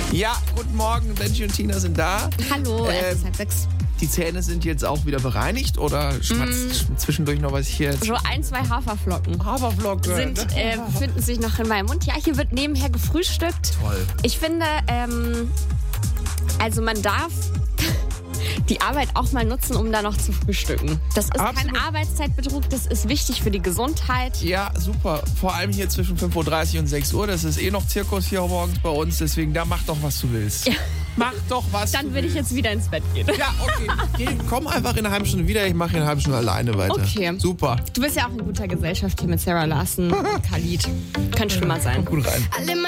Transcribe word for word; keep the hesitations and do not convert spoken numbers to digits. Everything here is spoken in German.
Ja, guten Morgen, Benji und Tina sind da. Hallo, Äh, es ist halb sechs. Die Zähne sind jetzt auch wieder bereinigt oder schmatzt mm. zwischendurch noch was hier? So ein, zwei Haferflocken. Haferflocken. Sind, äh, befinden sich noch in meinem Mund. Ja, hier wird nebenher gefrühstückt. Toll. Ich finde, ähm, also man darf die Arbeit auch mal nutzen, um da noch zu frühstücken. Das ist Absolut. kein Arbeitszeitbetrug, das ist wichtig für die Gesundheit. Ja, super. Vor allem hier zwischen fünf Uhr dreißig und sechs Uhr. Das ist eh noch Zirkus hier morgens bei uns. Deswegen, da mach doch, was du willst. Ja. Mach doch, was Dann du will willst. ich jetzt wieder ins Bett gehen. Ja, okay. Geh, komm einfach in einer halben Stunde wieder. Ich mache in einer halben Stunde alleine weiter. Okay. Super. Du bist ja auch in guter Gesellschaft hier mit Sarah Larsen und Khalid. Könnte schlimmer sein. Komm gut rein.